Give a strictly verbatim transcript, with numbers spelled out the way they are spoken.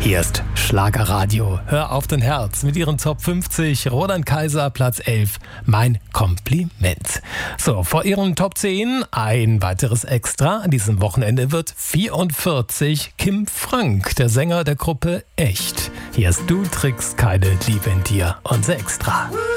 Hier ist Schlagerradio. Hör auf dein Herz mit ihren Top fünfzig. Roland Kaiser, Platz elf. Mein Kompliment. So, vor ihren Top zehn ein weiteres Extra. An diesem Wochenende wird vierundvierzig. Kim Frank, der Sänger der Gruppe Echt. Hier ist Du trägst keine Liebe in dir. Unser Extra.